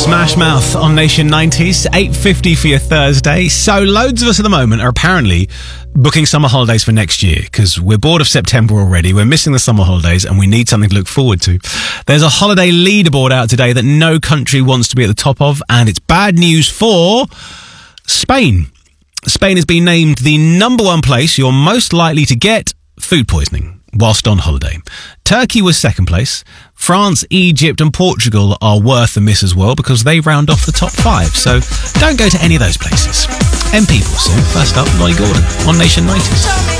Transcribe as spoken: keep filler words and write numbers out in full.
Smash Mouth on Nation nineties, eight fifty for your Thursday. So loads of us at the moment are apparently booking summer holidays for next year because we're bored of September already. We're missing the summer holidays and we need something to look forward to. There's a holiday leaderboard out today that no country wants to be at the top of, and it's bad news for Spain. Spain has been named the number one place you're most likely to get food poisoning whilst on holiday. Turkey was second place. France, Egypt and Portugal are worth a miss as well because they round off the top five. So don't go to any of those places. M People soon. First up, Lonnie Gordon on Nation nineties.